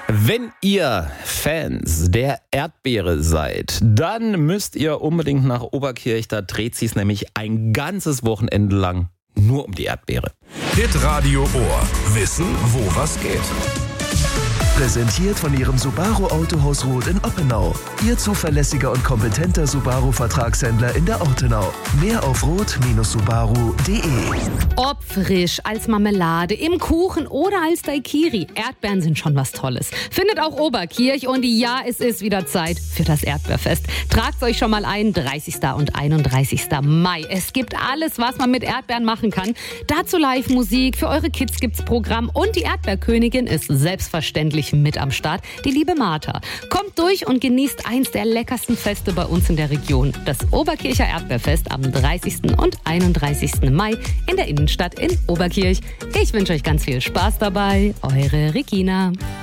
Wenn ihr Fans der Erdbeere seid, dann müsst ihr unbedingt nach Oberkirch. Da dreht sich's nämlich ein ganzes Wochenende lang nur um die Erdbeere. Hitradio Ohr. Wissen, wo was geht. Präsentiert von Ihrem Subaru Autohaus Roth in Oppenau. Ihr zuverlässiger und kompetenter Subaru-Vertragshändler in der Ortenau. Mehr auf roth-subaru.de. Ob frisch, als Marmelade, im Kuchen oder als Daiquiri. Erdbeeren sind schon was Tolles. Findet auch Oberkirch und ja, es ist wieder Zeit für das Erdbeerfest. Tragt euch schon mal ein, 30. und 31. Mai. Es gibt alles, was man mit Erdbeeren machen kann. Dazu Live-Musik, für eure Kids gibt's Programm und die Erdbeerkönigin ist selbstverständlich mit am Start, die liebe Martha. Kommt durch und genießt eins der leckersten Feste bei uns in der Region. Das Oberkircher Erdbeerfest am 30. und 31. Mai in der Innenstadt in Oberkirch. Ich wünsche euch ganz viel Spaß dabei. Eure Regina.